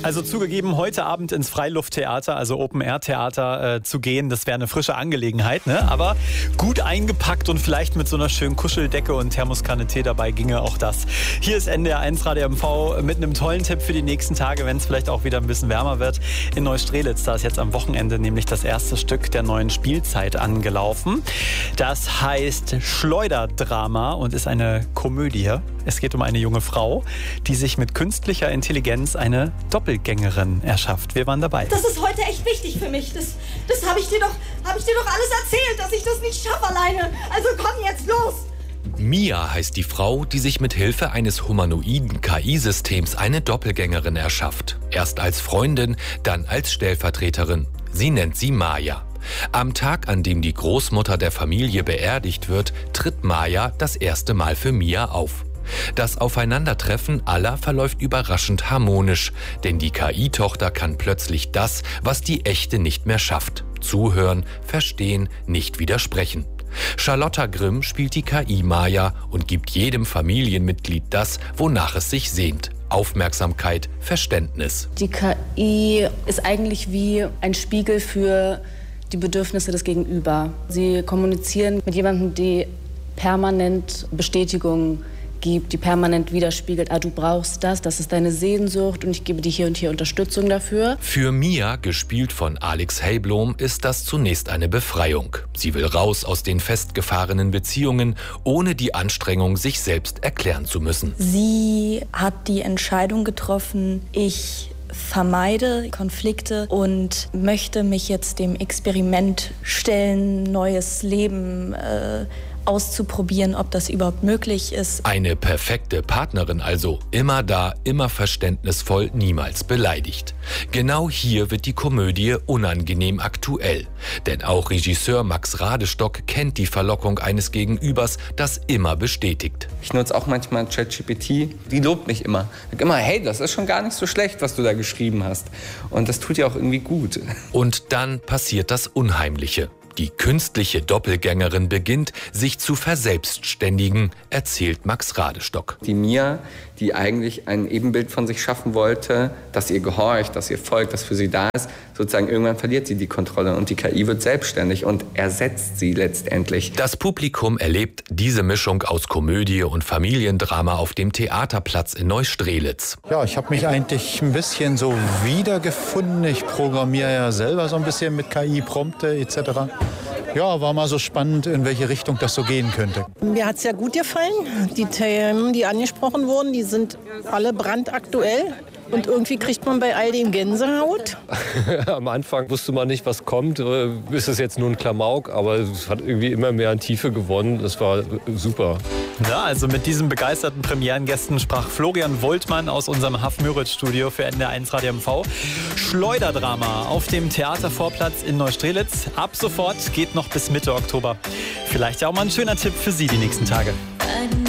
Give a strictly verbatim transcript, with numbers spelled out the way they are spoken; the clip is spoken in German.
Also zugegeben, heute Abend ins Freilufttheater, also Open-Air-Theater äh, zu gehen, das wäre eine frische Angelegenheit, ne? Aber gut eingepackt und vielleicht mit so einer schönen Kuscheldecke und Thermoskanne Tee dabei ginge auch das. Hier ist N D R eins Radio M V mit einem tollen Tipp für die nächsten Tage, wenn es vielleicht auch wieder ein bisschen wärmer wird. In Neustrelitz, da ist jetzt am Wochenende nämlich das erste Stück der neuen Spielzeit angelaufen. Das heißt Schleuderdrama und ist eine Komödie. Es geht um eine junge Frau, die sich mit künstlicher Intelligenz eine Doppelgängerin erschafft. Wir waren dabei. Das ist heute echt wichtig für mich. Das, das habe ich dir doch, habe ich dir doch alles erzählt, dass ich das nicht schaffe alleine. Also komm jetzt los. Mia heißt die Frau, die sich mit Hilfe eines humanoiden K I-Systems eine Doppelgängerin erschafft. Erst als Freundin, dann als Stellvertreterin. Sie nennt sie Maya. Am Tag, an dem die Großmutter der Familie beerdigt wird, tritt Maya das erste Mal für Mia auf. Das Aufeinandertreffen aller verläuft überraschend harmonisch, denn die K I-Tochter kann plötzlich das, was die echte nicht mehr schafft: zuhören, verstehen, nicht widersprechen. Charlotta Grimm spielt die K I-Maya und gibt jedem Familienmitglied das, wonach es sich sehnt: Aufmerksamkeit, Verständnis. Die K I ist eigentlich wie ein Spiegel für die Bedürfnisse des Gegenüber. Sie kommunizieren mit jemandem, die permanent Bestätigung gibt, die permanent widerspiegelt, ah, du brauchst das, das ist deine Sehnsucht und ich gebe dir hier und hier Unterstützung dafür. Für Mia, gespielt von Alex Heyblom, ist das zunächst eine Befreiung. Sie will raus aus den festgefahrenen Beziehungen, ohne die Anstrengung, sich selbst erklären zu müssen. Sie hat die Entscheidung getroffen, ich vermeide Konflikte und möchte mich jetzt dem Experiment stellen, neues Leben äh, auszuprobieren, ob das überhaupt möglich ist. Eine perfekte Partnerin also. Immer da, immer verständnisvoll, niemals beleidigt. Genau hier wird die Komödie unangenehm aktuell. Denn auch Regisseur Max Radestock kennt die Verlockung eines Gegenübers, das immer bestätigt. Ich nutze auch manchmal ChatGPT. Die lobt mich immer. Ich sage immer, hey, das ist schon gar nicht so schlecht, was du da geschrieben hast. Und das tut ja auch irgendwie gut. Und dann passiert das Unheimliche. Die künstliche Doppelgängerin beginnt, sich zu verselbstständigen, erzählt Max Radestock. Die Mia, die eigentlich ein Ebenbild von sich schaffen wollte, das ihr gehorcht, das ihr folgt, das für sie da ist, sozusagen irgendwann verliert sie die Kontrolle und die K I wird selbstständig und ersetzt sie letztendlich. Das Publikum erlebt diese Mischung aus Komödie und Familiendrama auf dem Theaterplatz in Neustrelitz. Ja, ich habe mich eigentlich ein bisschen so wiedergefunden. Ich programmiere ja selber so ein bisschen mit K I-Prompte et cetera. Ja, war mal so spannend, in welche Richtung das so gehen könnte. Mir hat es sehr gut gefallen. Die Themen, die angesprochen wurden, die sind alle brandaktuell. Und irgendwie kriegt man bei all dem Gänsehaut. Am Anfang wusste man nicht, was kommt. Ist es jetzt nur ein Klamauk? Aber es hat irgendwie immer mehr an Tiefe gewonnen. Das war super. Ja, also mit diesen begeisterten Premierengästen sprach Florian Woltmann aus unserem Haff-Müritz-Studio für N D R eins Radio M V. Schleuderdrama auf dem Theatervorplatz in Neustrelitz. Ab sofort geht noch bis Mitte Oktober. Vielleicht ja auch mal ein schöner Tipp für Sie die nächsten Tage.